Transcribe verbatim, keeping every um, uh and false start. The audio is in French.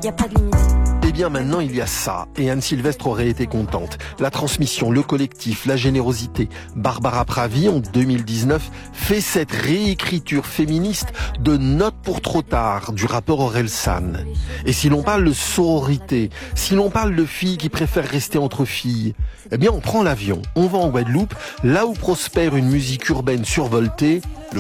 y a pas de limite. Eh bien maintenant il y a ça, et Anne Sylvestre aurait été contente. La transmission, le collectif, la générosité. Barbara Pravi, en deux mille dix-neuf, fait cette réécriture féministe de Note pour trop tard, du rappeur Orelsan. Et si l'on parle de sororité, si l'on parle de filles qui préfèrent rester entre filles, eh bien on prend l'avion, on va en Guadeloupe, là où prospère une musique urbaine survoltée, le